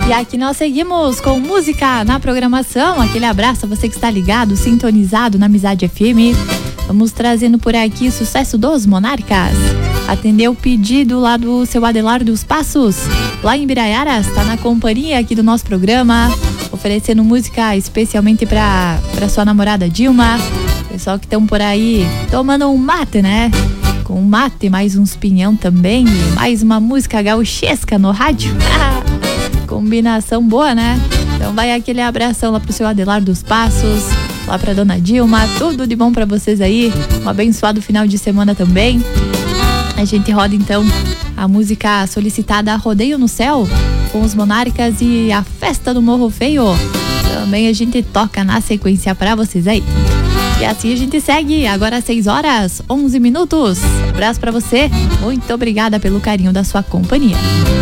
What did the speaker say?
E aqui nós seguimos com música na programação. Aquele abraço a você que está ligado, sintonizado na Amizade FM. Vamos trazendo por aqui sucesso dos Monarcas. Atendeu o pedido lá do seu Adelar dos Passos, lá em Biraiaras, está na companhia aqui do nosso programa, oferecendo música especialmente para sua namorada Dilma. Pessoal que estão por aí tomando um mate, né? Com mate, mais uns pinhão também, e mais uma música gauchesca no rádio. Combinação boa, né? Então vai aquele abração lá pro seu Adelar dos Passos, lá pra dona Dilma, tudo de bom pra vocês aí, um abençoado final de semana também. A gente roda então a música solicitada Rodeio no Céu, com os Monarcas e a Festa do Morro Feio. Também a gente toca na sequência pra vocês aí. E assim a gente segue, agora às 6h11. Abraço pra você, muito obrigada pelo carinho da sua companhia.